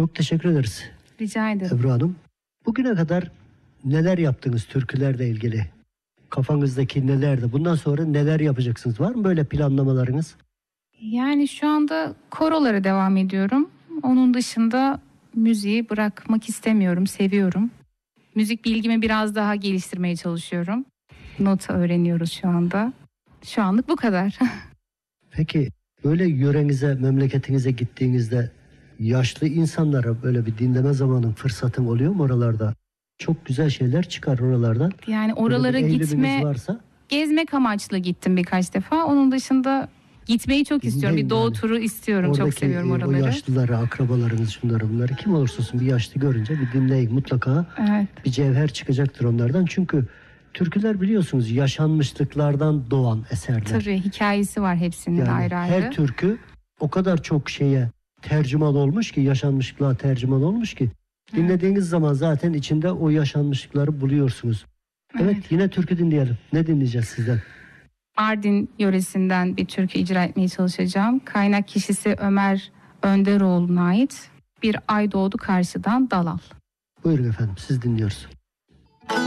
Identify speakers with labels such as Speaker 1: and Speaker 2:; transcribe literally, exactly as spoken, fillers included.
Speaker 1: Çok teşekkür ederiz.
Speaker 2: Rica ederim.
Speaker 1: Ebru Hanım. Bugüne kadar neler yaptınız türkülerle ilgili? Kafanızdaki nelerdi? Bundan sonra neler yapacaksınız? Var mı böyle planlamalarınız?
Speaker 2: Yani şu anda korolara devam ediyorum. Onun dışında müziği bırakmak istemiyorum, seviyorum. Müzik bilgimi biraz daha geliştirmeye çalışıyorum. Nota öğreniyoruz şu anda. Şu anlık bu kadar.
Speaker 1: Peki böyle yörenize, memleketinize gittiğinizde yaşlı insanlara böyle bir dinleme zamanın fırsatın oluyor mu oralarda? Çok güzel şeyler çıkar oralardan.
Speaker 2: Yani oralara
Speaker 1: Böyle bir eğiliminiz
Speaker 2: gitme,
Speaker 1: varsa
Speaker 2: gezmek amaçlı gittim birkaç defa. Onun dışında gitmeyi çok istiyorum. Bir
Speaker 1: dinleyin
Speaker 2: doğu
Speaker 1: yani.
Speaker 2: turu istiyorum. Çok
Speaker 1: Oradaki
Speaker 2: seviyorum
Speaker 1: e, o
Speaker 2: oraları.
Speaker 1: yaşlıları, akrabalarınız, şunları bunları kim olursa olsun bir yaşlı görünce bir dinleyin. Mutlaka
Speaker 2: Evet.
Speaker 1: bir cevher çıkacaktır onlardan. Çünkü türküler biliyorsunuz yaşanmışlıklardan doğan eserler.
Speaker 2: Tabii hikayesi var hepsinin
Speaker 1: Yani
Speaker 2: ayrı ayrı.
Speaker 1: her türkü o kadar çok şeye tercüman olmuş ki, yaşanmışlığa tercüman olmuş ki.
Speaker 2: Evet.
Speaker 1: Dinlediğiniz zaman zaten içinde o yaşanmışlıkları buluyorsunuz. Evet,
Speaker 2: Evet.
Speaker 1: yine türkü dinleyelim. Ne dinleyeceğiz sizden?
Speaker 2: Mardin yöresinden bir türkü icra etmeye çalışacağım. Kaynak kişisi Ömer Önderoğlu'na ait Bir Ay Doğdu Karşıdan Dalal.
Speaker 1: Buyurun efendim, siz dinliyoruz.